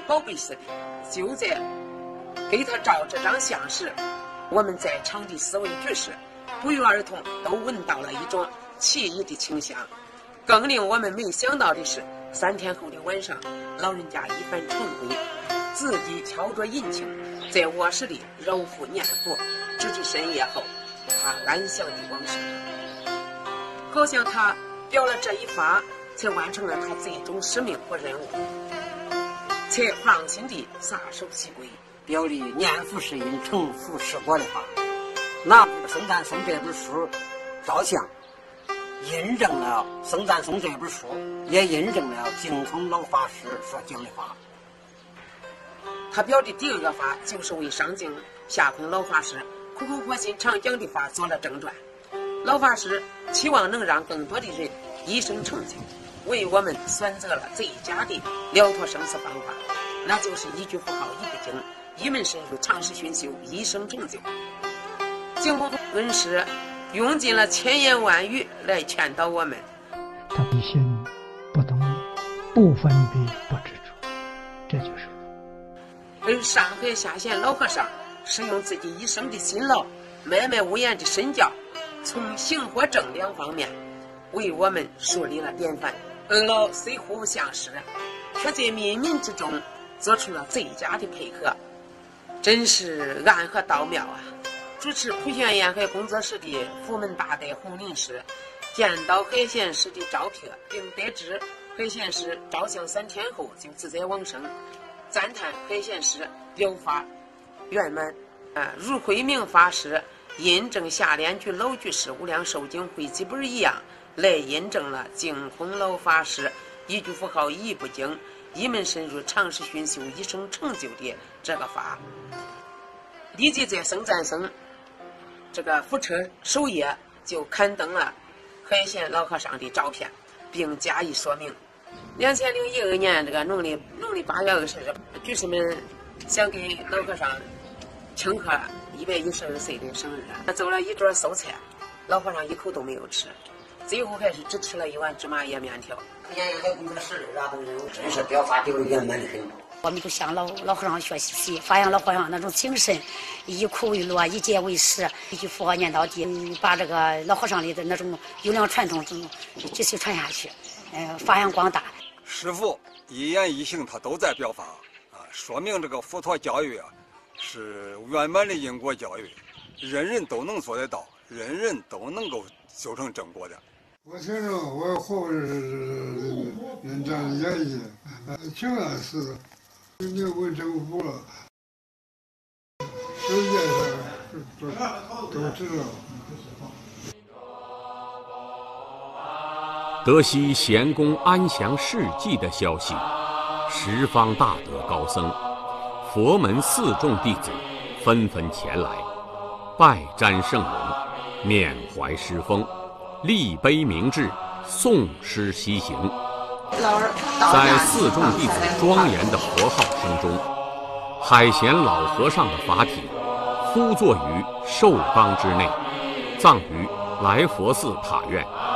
宝贝似的。就在给他照这张相时，我们在场地4位居士不约而同都闻到了一种奇异的清香。更令我们没想到的是，3天后的晚上，老人家一番晨归，自己挑着银磬，在卧室里揉腹念佛，直至深夜后，他安详地往生。好像他表了这一发，才完成了他最终使命和任务，才放心地撒手西归， 表里念佛是因，成佛是果的话，拿《僧赞颂》这本书照相，印证了《僧赞颂》这本书，也印证了净空老法师所讲的话。 他表的第2个法，就是为上净下空老法师苦口婆心常讲的法做了正传。老法师期望能让更多的人一生成就，为我们选择了最佳的了脱生死方法，那就是一句佛号一部经，一门深入，长时熏修，一生成就。净空恩师用尽了千言万语来劝导我们。 他一心不动，不分别，不执着，这就是佛。 而上海下县老和尚是用自己一生的辛劳，默默无言的身教，从行和正2方面为我们树立了典范。恩老虽互不相识，却在冥冥之中做出了最佳的配合，真是暗合道妙啊！主持普贤沿海工作室的福门大德洪林师见到海贤师的照片，并得知海贤师照相3天后就自在往生，赞叹海贤师疗法圆满。如慧明法师印证下联居老居士无量寿经汇集本一样，来印证了净空老法师一句佛号一部经，一门深入，长时熏修，一生成就的这个法。立即在僧赞僧这个佛车首页就刊登了海贤老和尚的照片，并加以说明。2012年这个农历8月20日，居士们想给老和尚庆贺112岁的生日，他做了一桌素菜，老和尚一口都没有吃，最后还是只吃了1碗芝麻叶面条。 沿海工作室的等人物真是表达得圆满的很多。 我们就向老和尚学习，发扬老和尚那种精神，以苦为乐，以戒为师，一句佛念到底，把这个老和尚里的那种优良传统继续传下去，发扬光大。 师父一言一行他都在表法说明这个佛陀教育是圆满的因果教育，人人都能做得到，人人都能够修成正果的。 我听着我后人这样演绎，挺安实的，你问政府了，世界上都知道。 得悉贤公安详事迹的消息，十方大德高僧、佛门4众弟子纷纷前来，拜瞻圣容，缅怀师风，立碑明志，诵诗西行。在4众弟子庄严的佛号声中，海贤老和尚的法体敷坐于寿冈之内，葬于来佛寺塔院。